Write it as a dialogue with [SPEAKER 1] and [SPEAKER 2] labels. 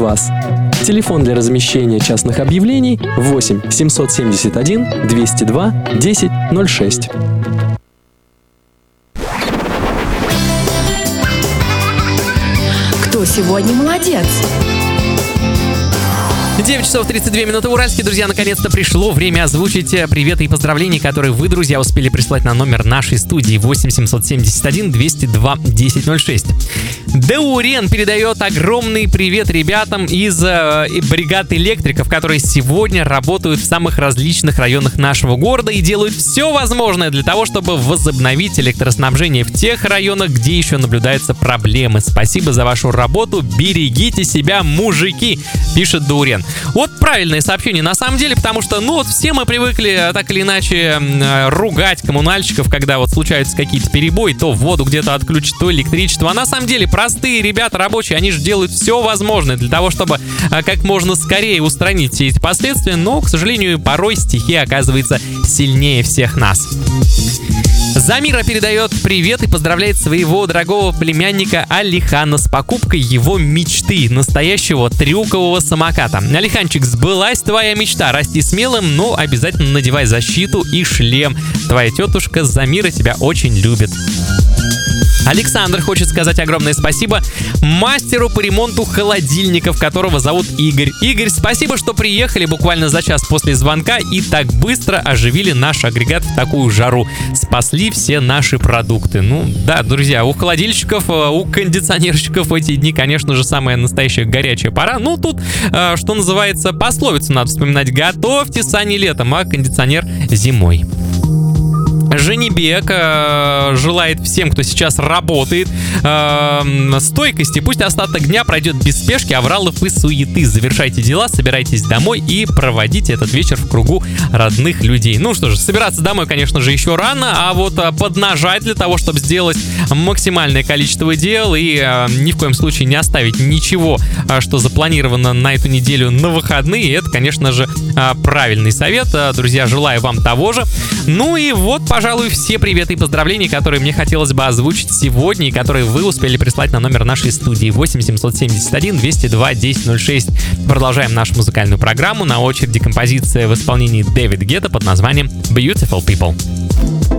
[SPEAKER 1] вас. Телефон для размещения частных объявлений 8 771 202 1006.
[SPEAKER 2] Кто сегодня молодец?
[SPEAKER 3] 9 часов 32 минуты. Уральские друзья, наконец-то пришло время озвучить приветы и поздравления, которые вы, друзья, успели прислать на номер нашей студии 8 771 202 1006. Даурен передает огромный привет ребятам из бригад электриков, которые сегодня работают в самых различных районах нашего города и делают все возможное для того, чтобы возобновить электроснабжение в тех районах, где еще наблюдаются проблемы. Спасибо за вашу работу, берегите себя, мужики, пишет Даурен. Вот правильное сообщение на самом деле, потому что, все мы привыкли так или иначе ругать коммунальщиков, когда случаются какие-то перебои, то воду где-то отключат, то электричество. А на самом деле простые ребята рабочие, они же делают все возможное для того, чтобы как можно скорее устранить все эти последствия, но, к сожалению, порой стихия оказывается сильнее всех нас. Замира передает привет и поздравляет своего дорогого племянника Алихана с покупкой его мечты, настоящего трюкового самоката. Алиханчик, сбылась твоя мечта, расти смелым, но обязательно надевай защиту и шлем. Твоя тетушка Замира тебя очень любит. Александр хочет сказать огромное спасибо мастеру по ремонту холодильников, которого зовут Игорь. Игорь, спасибо, что приехали буквально за час после звонка и так быстро оживили наш агрегат в такую жару. Спасли все наши продукты. Да, друзья, у холодильщиков, у кондиционерщиков в эти дни, конечно же, самая настоящая горячая пора. Тут, что называется, пословицу надо вспоминать. Готовьте сани летом, а кондиционер зимой. Женебек желает всем, кто сейчас работает, стойкости. Пусть остаток дня пройдет без спешки, авралов и суеты. Завершайте дела, собирайтесь домой и проводите этот вечер в кругу родных людей. Что же, собираться домой, конечно же, еще рано, а вот поднажать для того, чтобы сделать максимальное количество дел и ни в коем случае не оставить ничего, что запланировано на эту неделю на выходные, это, конечно же, правильный совет. Друзья, желаю вам того же. Пожалуй, все приветы и поздравления, которые мне хотелось бы озвучить сегодня и которые вы успели прислать на номер нашей студии 8 771 202 1006. Продолжаем нашу музыкальную программу. На очереди композиция в исполнении Дэвида Гетта под названием Beautiful People.